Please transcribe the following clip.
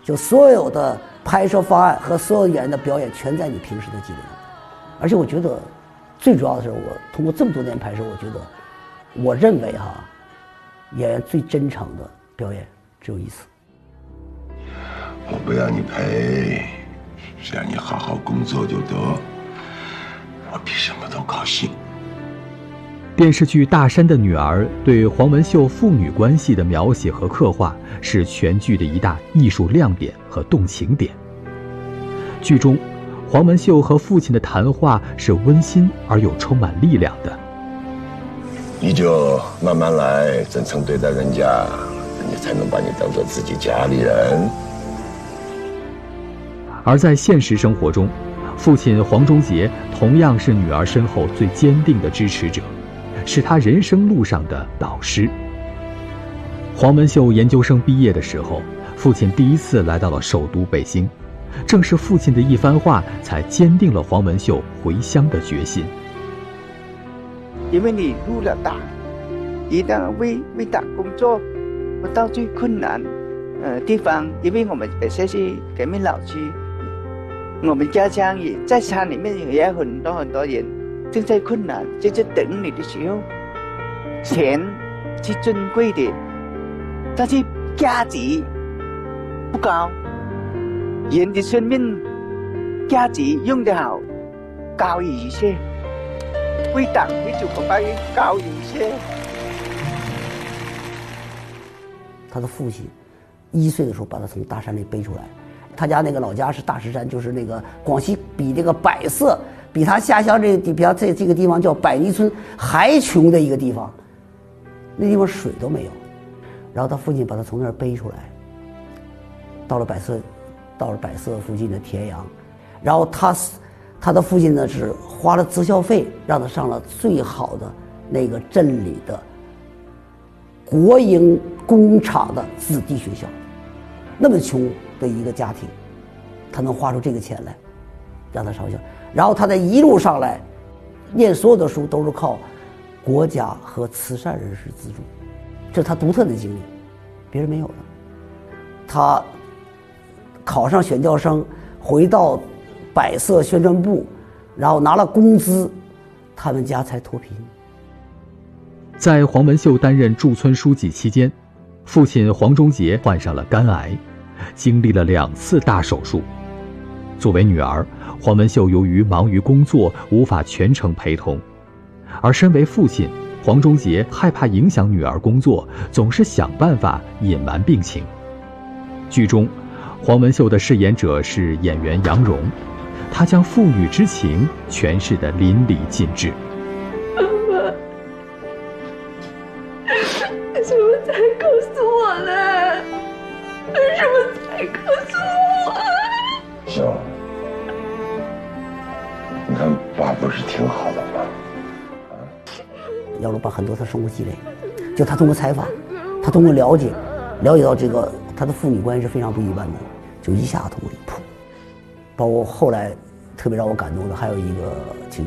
就所有的拍摄方案和所有演员的表演全在你平时的积累中。而且我觉得最主要的是，我通过这么多年拍摄，我认为演员最真诚的表演只有一次。 我不要你赔，只要你好好工作就得，我比什么都高兴。 电视剧《大山的女儿》对黄文秀父女关系的描写和刻画是全剧的一大艺术亮点和动情点。剧中，黄文秀和父亲的谈话是温馨而又充满力量的。 你就慢慢来，真诚对待人家，人家才能把你当做自己家里人。 而在现实生活中，父亲黄宗杰同样是女儿身后最坚定的支持者，是她人生路上的导师。黄文秀研究生毕业的时候，父亲第一次来到了首都北京，正是父亲的一番话才坚定了黄文秀回乡的决心。 因为你入了党，一定要为党工作，到最困难地方，因为我们本身是革命老区，我们家乡也在山里面也有很多人正在困难，正在等你的时候，钱是珍贵的，但是价值不高，人的生命价值用得好高于一切，为党为祖国发愿高于一切。 他的父亲1岁的时候把他从大山里背出来，他家那个老家是大石山，就是那个广西比这个百色，比他下乡比他这个地方叫百泥村还穷的一个地方，那地方水都没有。然后他父亲把他从那儿背出来，到了百色附近的田阳，然后他的父亲呢是花了自校费让他上了最好的那个镇里的国营工厂的子弟学校。那么穷的一个家庭，他能花出这个钱来让他上校，然后他在一路上来念所有的书都是靠国家和慈善人士资助，这是他独特的经历，别人没有的。他考上选调生，回到百色宣传部，然后拿了工资，他们家才脱贫。 在黄文秀担任驻村书记期间，父亲黄宗杰患上了肝癌，经历了2次大手术。作为女儿，黄文秀由于忙于工作无法全程陪同，而身为父亲，黄宗杰害怕影响女儿工作，总是想办法隐瞒病情。剧中，黄文秀的饰演者是演员杨蓉，她将父女之情诠释得淋漓尽致。 为什么才告诉我呢？为什么才告诉我？ 秀，你看爸不是挺好的吗？ 杨蓉把很多他生活积累，就他通过采访，他通过了解到这个他的父女关系是非常不一般的，就一下通过一扑。包括后来特别让我感动的还有一个